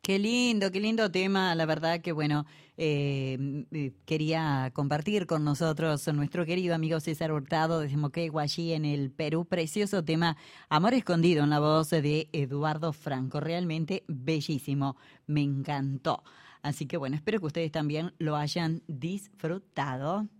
Qué lindo tema, la verdad que bueno, quería compartir con nosotros nuestro querido amigo César Hurtado desde Moquegua, allí en el Perú, precioso tema Amor Escondido en la voz de Eduardo Franco, realmente bellísimo, me encantó. Así que bueno, espero que ustedes también lo hayan disfrutado.